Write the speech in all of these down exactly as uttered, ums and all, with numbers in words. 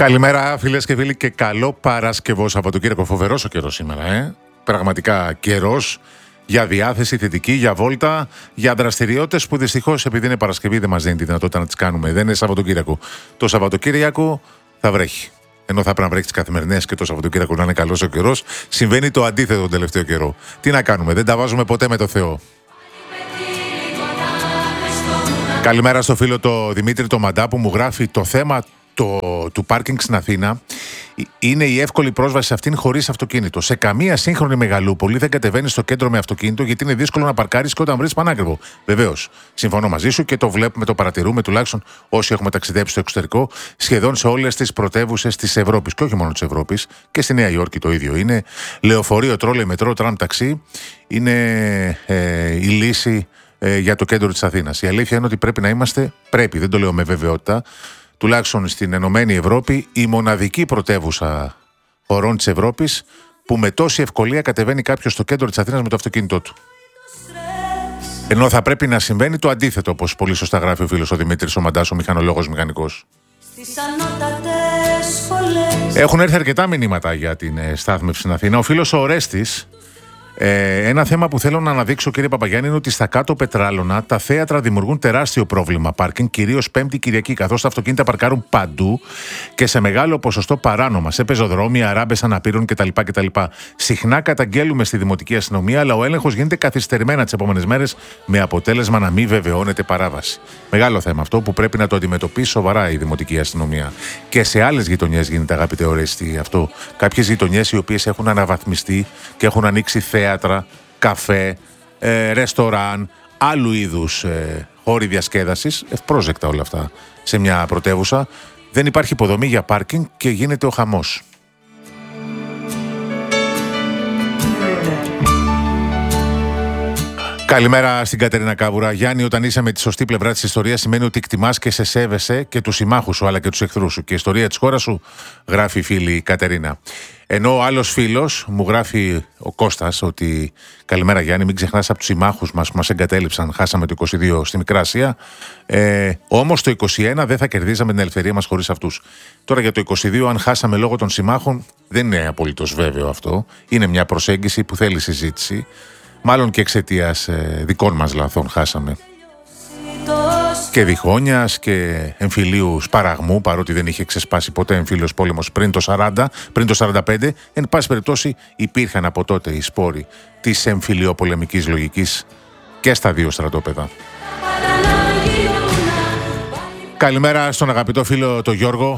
Καλημέρα φίλες και φίλοι και καλό Παρασκευό Σαββατοκύριακο. Φοβερός ο καιρός σήμερα, ε. Πραγματικά καιρός για διάθεση θετική, για βόλτα, για δραστηριότητες που δυστυχώς επειδή είναι Παρασκευή δεν μας δίνει τη δυνατότητα να τις κάνουμε. Δεν είναι Σαββατοκύριακο. Το Σαββατοκύριακο θα βρέχει. Ενώ θα πρέπει να βρέχει τις καθημερινές και το Σαββατοκύριακο να είναι καλός ο καιρός, συμβαίνει το αντίθετο τον τελευταίο καιρό. Τι να κάνουμε, δεν τα βάζουμε ποτέ με το Θεό. Καλημέρα στο φίλο το Δημήτρη το Μαντά που μου γράφει το θέμα το, του πάρκινγκ στην Αθήνα είναι η εύκολη πρόσβαση σε αυτήν χωρίς αυτοκίνητο. Σε καμία σύγχρονη μεγαλούπολη δεν κατεβαίνεις στο κέντρο με αυτοκίνητο γιατί είναι δύσκολο να παρκάρεις και όταν βρεις πανάκριβο. Βεβαίως, συμφωνώ μαζί σου και το βλέπουμε, το παρατηρούμε τουλάχιστον όσοι έχουμε ταξιδέψει στο εξωτερικό σχεδόν σε όλες τις πρωτεύουσες της Ευρώπης και όχι μόνο της Ευρώπης και στη Νέα Υόρκη το ίδιο είναι. Λεωφορείο, τρόλεϊ, μετρό, τραμ, ταξί είναι ε, η λύση ε, για το κέντρο της Αθήνας. Η αλήθεια είναι ότι πρέπει να είμαστε, πρέπει, δεν το λέω με βεβαιότητα, τουλάχιστον στην Ενωμένη Ευρώπη, η μοναδική πρωτεύουσα χωρών της Ευρώπης που με τόση ευκολία κατεβαίνει κάποιος στο κέντρο της Αθήνας με το αυτοκίνητό του. Ενώ θα πρέπει να συμβαίνει το αντίθετο, όπως πολύ σωστά γράφει ο φίλος ο Δημήτρης ο Μαντάς, ο μηχανολόγος μηχανικός. Έχουν έρθει αρκετά μηνύματα για την ε, στάθμευση στην Αθήνα. Ο φίλος ο Ορέστης, Ε, ένα θέμα που θέλω να αναδείξω, κύριε Παπαγιάννη, είναι ότι στα κάτω Πετράλωνα τα θέατρα δημιουργούν τεράστιο πρόβλημα πάρκινγκ, κυρίως Πέμπτη Κυριακή, καθώς τα αυτοκίνητα παρκάρουν παντού και σε μεγάλο ποσοστό παράνομα, σε πεζοδρόμια, ράμπες αναπήρων κτλ. κτλ. Συχνά καταγγέλουμε στη Δημοτική Αστυνομία, αλλά ο έλεγχος γίνεται καθυστερημένα τις επόμενες μέρες, με αποτέλεσμα να μην βεβαιώνεται παράβαση. Μεγάλο θέμα αυτό που πρέπει να το αντιμετωπίσει σοβαρά η Δημοτική Αστυνομία. Και σε άλλες γειτονιές γίνεται, αγαπητέ Ορέστη, αυτό. Κάποιες γειτονιές οι οποίες έχουν αναβαθμιστεί και έχουν ανοίξει θέατρα, καφέ, ε, ρεστοράν, άλλου είδους ε, χώροι διασκέδασης, ευπρόσδεκτα όλα αυτά σε μια πρωτεύουσα. Δεν υπάρχει υποδομή για πάρκινγκ και γίνεται ο χαμός. Καλημέρα στην Κατερίνα Κάβουρα. Γιάννη, όταν είσαι με τη σωστή πλευρά της ιστορίας, σημαίνει ότι εκτιμάς και σε σέβεσαι και τους συμμάχους σου αλλά και τους εχθρούς σου. Και η ιστορία της χώρας σου, γράφει η φίλη Κατερίνα. Ενώ ο άλλος φίλος μου γράφει, ο Κώστας, ότι καλημέρα Γιάννη, μην ξεχνάς από τους συμμάχους μας που μας εγκατέλειψαν. Χάσαμε το είκοσι δύο στη Μικρά Ασία. Ε, όμως το είκοσι ένα δεν θα κερδίζαμε την ελευθερία μας χωρίς αυτούς. Τώρα για το είκοσι δύο, αν χάσαμε λόγω των συμμάχων, δεν είναι απολύτως βέβαιο αυτό. Είναι μια προσέγγιση που θέλει συζήτηση. Μάλλον και εξαιτίας ε, δικών μας λαθών χάσαμε. Και διχόνιας και εμφυλίου σπαραγμού, παρότι δεν είχε ξεσπάσει ποτέ εμφύλιος πόλεμος πριν το σαράντα, πριν το σαράντα πέντε, εν πάση περιπτώσει υπήρχαν από τότε οι σπόροι της εμφυλιοπολεμικής λογικής και στα δύο στρατόπεδα. Καλημέρα στον αγαπητό φίλο τον Γιώργο.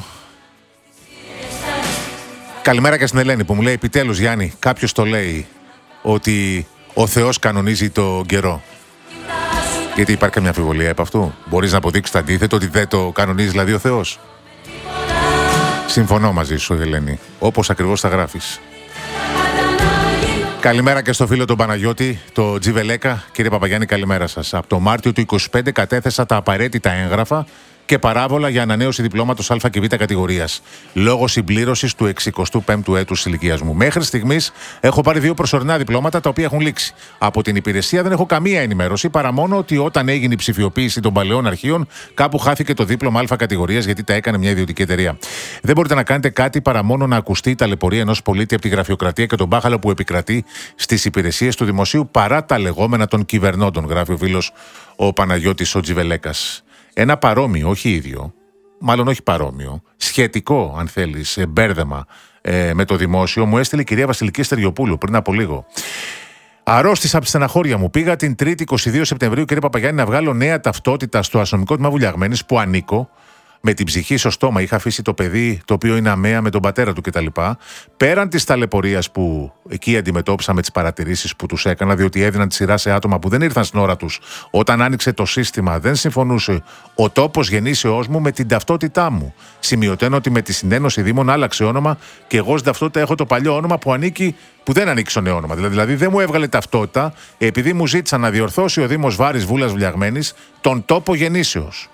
Καλημέρα και στην Ελένη που μου λέει, επιτέλους Γιάννη, κάποιος το λέει ότι ο Θεός κανονίζει το καιρό. Γιατί υπάρχει καμιά αμφιβολία επ' αυτού? Μπορείς να αποδείξεις το αντίθετο, ότι δεν το κανονίζει δηλαδή ο Θεός? Συμφωνώ μαζί σου, Ελένη, όπως ακριβώς τα γράφεις. Καλημέρα και στο φίλο τον Παναγιώτη, το Τζιβελέκα. Κύριε Παπαγιάννη, καλημέρα σας. Από το Μάρτιο του είκοσι πέντε κατέθεσα τα απαραίτητα έγγραφα και παράβολα για ανανέωση διπλώματος Α και Β κατηγορίας, λόγω συμπλήρωσης του εξηκοστού πέμπτου έτους της ηλικίας μου. Μέχρι στιγμής έχω πάρει δύο προσωρινά διπλώματα τα οποία έχουν λήξει. Από την υπηρεσία δεν έχω καμία ενημέρωση παρά μόνο ότι όταν έγινε η ψηφιοποίηση των παλαιών αρχείων, κάπου χάθηκε το δίπλωμα Α κατηγορίας γιατί τα έκανε μια ιδιωτική εταιρεία. Δεν μπορείτε να κάνετε κάτι παρά μόνο να ακουστεί η ταλαιπωρία ενός πολίτη από τη γραφειοκρατία και τον μπάχαλο που επικρατεί στις υπηρεσίες του δημοσίου παρά τα λεγόμενα των κυβερνώντων, γράφει ο φίλος ο Παναγιώτης ο Τζιβελέκας. Ένα παρόμοιο, όχι ίδιο, μάλλον όχι παρόμοιο, σχετικό αν θέλεις, μπέρδεμα ε, με το δημόσιο μου έστειλε η κυρία Βασιλική Στεριοπούλου πριν από λίγο. Αρρώστησα από τη στεναχώρια μου. Πήγα την Τρίτη είκοσι δύο Σεπτεμβρίου, κύριε Παπαγιάννη, να βγάλω νέα ταυτότητα στο αστυνομικό τμήμα Βουλιαγμένης που ανήκω. Με την ψυχή στο στόμα είχα αφήσει το παιδί το οποίο είναι αμαία με τον πατέρα του κτλ. Πέραν της ταλαιπωρίας που εκεί αντιμετώπισα με τις παρατηρήσεις που τους έκανα, διότι έδιναν τη σειρά σε άτομα που δεν ήρθαν στην ώρα τους. Όταν άνοιξε το σύστημα, δεν συμφωνούσε ο τόπος γεννήσεώς μου με την ταυτότητά μου. Σημειωτένω ότι με τη συνένωση Δήμων άλλαξε όνομα και εγώ στην ταυτότητα έχω το παλιό όνομα που ανήκει, που δεν ανήκει στο νέο όνομα. Δηλαδή δεν μου έβγαλε ταυτότητα επειδή μου ζήτησαν να διορθώσει ο Δήμος Βάρης Βούλας Βουλιαγμένης τον τόπο γεννήσεως.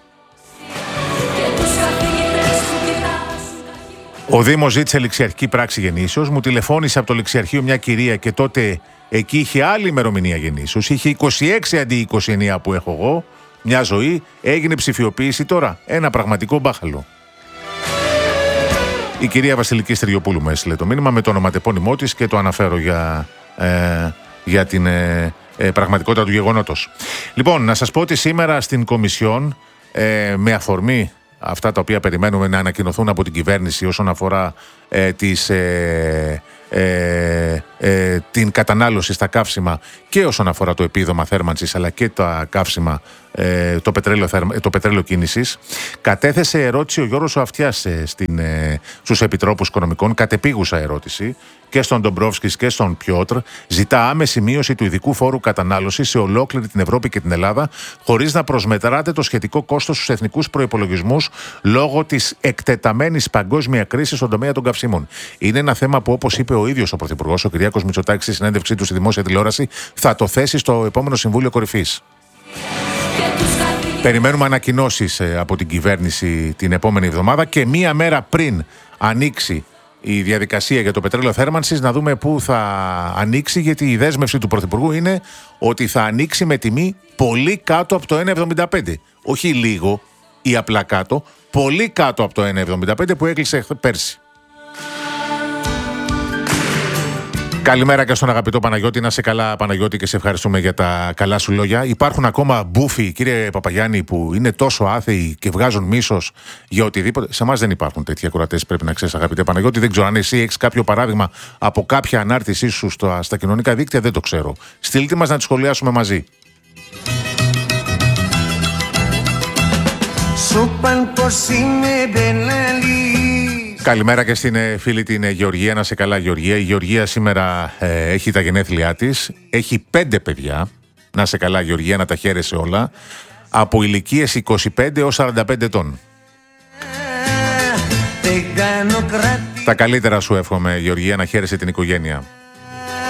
Ο Δήμος ζήτησε ληξιαρχική πράξη γεννήσεως, μου τηλεφώνησε από το ληξιαρχείο μια κυρία και τότε εκεί είχε άλλη ημερομηνία γεννήσεως, είχε είκοσι έξι αντί είκοσι εννέα που έχω εγώ, μια ζωή, έγινε ψηφιοποίηση τώρα, ένα πραγματικό μπάχαλο. Η κυρία Βασιλική Στεριοπούλου με έστειλε το μήνυμα με το ονοματεπώνυμό της και το αναφέρω για, ε, για την ε, ε, πραγματικότητα του γεγονότος. Λοιπόν, να σας πω ότι σήμερα στην Κομισιόν, ε, με αφορμή αυτά τα οποία περιμένουμε να ανακοινωθούν από την κυβέρνηση όσον αφορά ε, τις, ε, ε, ε, την κατανάλωση στα καύσιμα και όσον αφορά το επίδομα θέρμανσης αλλά και τα καύσιμα, ε, το, πετρέλαιο, το πετρέλαιο κίνησης, κατέθεσε ερώτηση ο Γιώργος ο Αυτιάς ε, στην, ε, στους Επιτρόπους Οικονομικών, κατεπίγουσα ερώτηση και στον Ντομπρόφσκης και στον Πιότρ, ζητά άμεση μείωση του ειδικού φόρου κατανάλωσης σε ολόκληρη την Ευρώπη και την Ελλάδα, χωρίς να προσμετράτε το σχετικό κόστος στους εθνικούς προϋπολογισμούς λόγω της εκτεταμένης παγκόσμια κρίσης στον τομέα των καυσίμων. Είναι ένα θέμα που, όπως είπε ο ίδιος ο Πρωθυπουργός, ο Κυριάκος Μητσοτάκης, στη συνέντευξή του στη δημόσια τηλεόραση, θα το θέσει στο επόμενο Συμβούλιο Κορυφής. Περιμένουμε ανακοινώσεις από την κυβέρνηση την επόμενη εβδομάδα και μία μέρα πριν ανοίξει η διαδικασία για το πετρέλαιο θέρμανσης, να δούμε πού θα ανοίξει, γιατί η δέσμευση του Πρωθυπουργού είναι ότι θα ανοίξει με τιμή πολύ κάτω από το ένα εβδομήντα πέντε. Όχι λίγο ή απλά κάτω, πολύ κάτω από το ένα εβδομήντα πέντε που έκλεισε πέρσι. Καλημέρα και στον αγαπητό Παναγιώτη. Να σε καλά, Παναγιώτη, και σε ευχαριστούμε για τα καλά σου λόγια. Υπάρχουν ακόμα μπούφοι, κύριε Παπαγιάννη, που είναι τόσο άθεοι και βγάζουν μίσος για οτιδήποτε. Σε εμάς δεν υπάρχουν τέτοιοι ακροατές, πρέπει να ξέρεις, αγαπητέ Παναγιώτη. Δεν ξέρω αν εσύ έχεις κάποιο παράδειγμα από κάποια ανάρτησή σου στα, στα κοινωνικά δίκτυα, δεν το ξέρω. Στείλτε μας να τη σχολιάσουμε μαζί. Καλημέρα και στην φίλη την Γεωργία, να σε καλά Γεωργία. Η Γεωργία σήμερα ε, έχει τα γενέθλιά της, έχει πέντε παιδιά, να σε καλά Γεωργία, να τα χαίρεσαι όλα, από ηλικίες είκοσι πέντε έως σαράντα πέντε ετών. Τα καλύτερα σου εύχομαι Γεωργία, να χαίρεσαι την οικογένεια.